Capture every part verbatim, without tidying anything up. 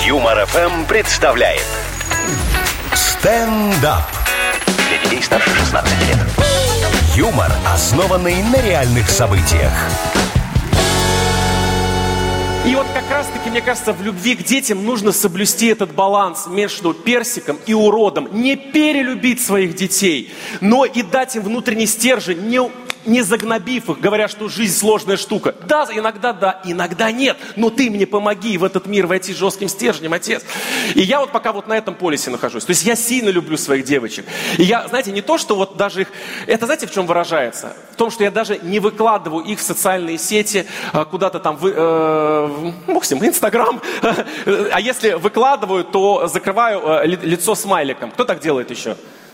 Юмор эф эм представляет стендап. Для детей старше шестнадцати лет. Юмор, основанный на реальных событиях. И вот как раз-таки, мне кажется, в любви к детям нужно соблюсти этот баланс между персиком и уродом. Не перелюбить своих детей, но и дать им внутренний стержень, не, не загнобив их, говоря, что жизнь сложная штука. Да, иногда да, иногда нет. Но ты мне помоги в этот мир войти жестким стержнем, отец. И я вот пока вот на этом полюсе нахожусь. То есть я сильно люблю своих девочек. И я, знаете, не то, что вот даже их... Это знаете, в чем выражается? В том, что я даже не выкладываю их в социальные сети, куда-то там... Вы, э, максимум, Инстаграм. А если выкладываю, то закрываю лицо смайликом. Кто так делает еще?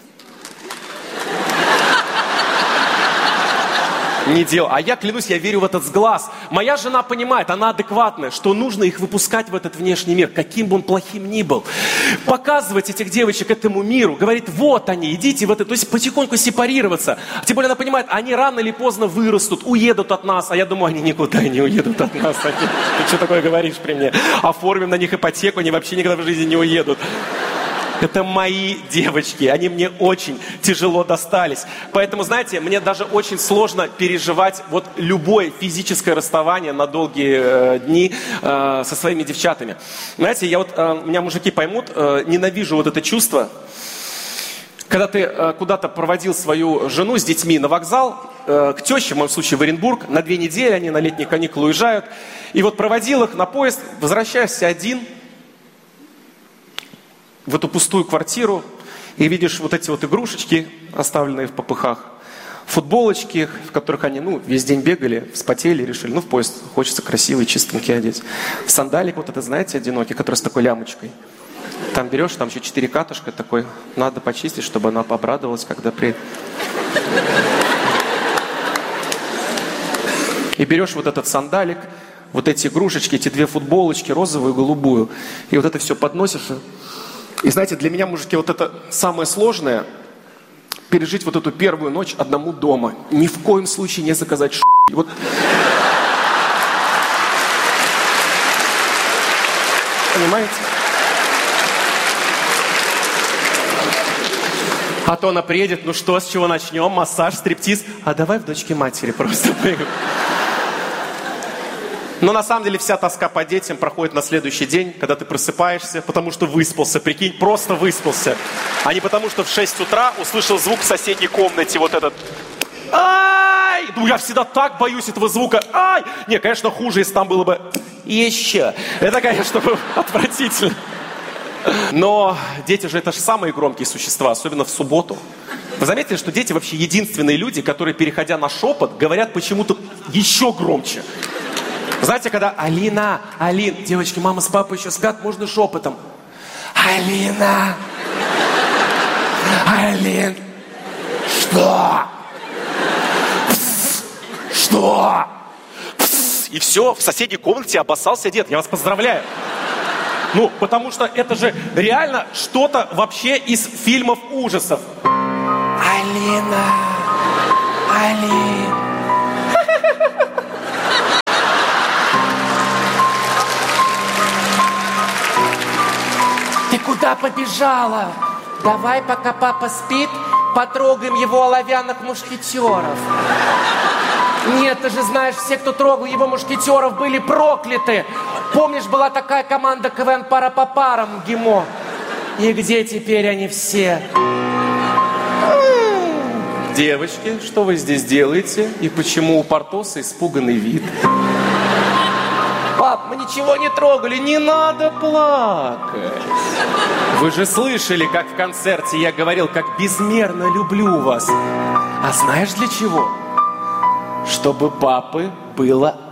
Не делал. А я клянусь, я верю в этот сглаз. Моя жена понимает, она адекватная, что нужно их выпускать в этот внешний мир, каким бы он плохим ни был. Показывать этих девочек этому миру. Говорит, вот они, идите в это. То есть потихоньку сепарироваться. Тем более она понимает, они рано или поздно вырастут, уедут от нас. А я думаю, они никуда не уедут от нас. Они... Ты что такое говоришь при мне? Оформим на них ипотеку, они вообще никогда в жизни не уедут. Это мои девочки, они мне очень тяжело достались. Поэтому, знаете, мне даже очень сложно переживать вот любое физическое расставание на долгие э, дни э, со своими девчатами. Знаете, я вот, э, меня мужики поймут, э, ненавижу вот это чувство, когда ты э, куда-то проводил свою жену с детьми на вокзал, э, к теще, в моем случае в Оренбург, на две недели они на летние каникулы уезжают, и вот проводил их на поезд, возвращаешься один в эту пустую квартиру и видишь вот эти вот игрушечки, оставленные в попыхах, футболочки, в которых они, ну, весь день бегали, вспотели, решили, ну, в поезд хочется красивый, чистенький одеть. Сандалик вот это, знаете, одинокий, который с такой лямочкой. Там берешь, там еще четыре катышка такой, надо почистить, чтобы она обрадовалась, когда приедет. И берешь вот этот сандалик, вот эти игрушечки, эти две футболочки, розовую и голубую, и вот это все подносишь. И знаете, для меня, мужики, вот это самое сложное, пережить вот эту первую ночь одному дома. Ни в коем случае не заказать ш***. Вот. Понимаете? А то она приедет, ну что, с чего начнем? Массаж, стриптиз. А давай в дочке матери просто поиграем. Но на самом деле вся тоска по детям проходит на следующий день, когда ты просыпаешься, потому что выспался, прикинь, просто выспался. А не потому, что в шесть утра услышал звук в соседней комнате, вот этот... Ай! Ну я всегда так боюсь этого звука. Ай! Не, конечно, хуже, если там было бы... Еще. Это, конечно, было отвратительно. Но дети же это же самые громкие существа, особенно в субботу. Вы заметили, что дети вообще единственные люди, которые, переходя на шепот, говорят почему-то еще громче. Знаете, когда Алина, Алин, девочки, мама с папой еще спят, можно шепотом. Алина, Алин, что? Пс, что? Пс, и все, в соседней комнате обоссался дед. Я вас поздравляю. Ну, потому что это же реально что-то вообще из фильмов ужасов. Алина, Алин. Ты куда побежала? Давай, пока папа спит, потрогаем его оловянных мушкетеров. Нет, ты же знаешь, все, кто трогал его мушкетеров, были прокляты. Помнишь, была такая команда КВН «Пара по парам» ГИМО? И где теперь они все? Девочки, что вы здесь делаете? И почему у Портоса испуганный вид? Пап, мы ничего не трогали, не надо плакать. Вы же слышали, как в концерте я говорил, как безмерно люблю вас. А знаешь для чего? Чтобы папы было